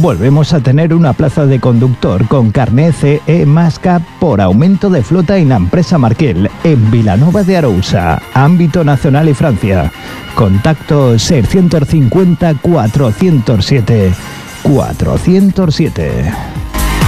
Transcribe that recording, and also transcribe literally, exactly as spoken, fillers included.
Volvemos a tener una plaza de conductor con carné C E más K por aumento de flota en la empresa Markel, en Vilanova de Arousa, ámbito nacional y Francia. Contacto seiscientos cincuenta, cuatrocientos siete, cuatrocientos siete.